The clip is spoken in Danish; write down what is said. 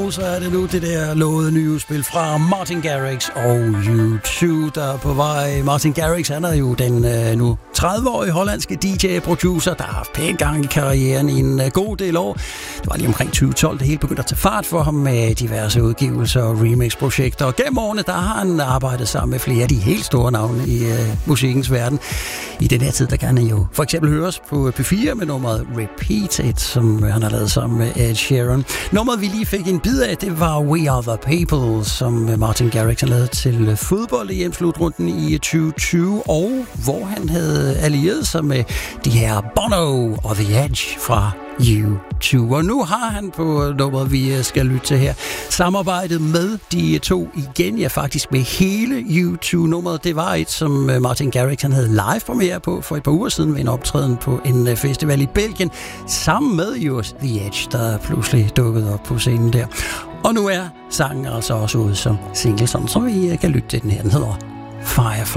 så er det nu det der lovede nye udspil fra Martin Garrix og U2, der er på vej. Martin Garrix, han er jo den nu 30-årige hollandske DJ-producer, der har haft pænt gang i karrieren i en god del år. Det var lige omkring 2012, det hele begyndte at tage fart for ham med diverse udgivelser og remix-projekter. Og gennem årene, der har han arbejdet sammen med flere af de helt store navne i musikkens verden. I den her tid, der kan han jo for eksempel høres på P4 med nummeret Repeated, som han har lavet sammen med Ed Sheeran. Nummeret, vi lige fik en bid af, det var We Are The People, som Martin Garrix har lavet til fodbold i EM-slutrunden i 2020, og hvor han havde allieret sig med de her Bono og The Edge fra U2. Og nu har han på nummeret, vi skal lytte til her, samarbejdet med de to igen, ja faktisk med hele U2-nummeret. Det var et, som Martin Garrix han havde live premiere på for et par uger siden ved en optræden på en festival i Belgien, sammen med The Edge, der pludselig dukkede op på scenen der. Og nu er sangen altså også ude som single, sådan, så vi kan lytte til den her. Den hedder Firefly.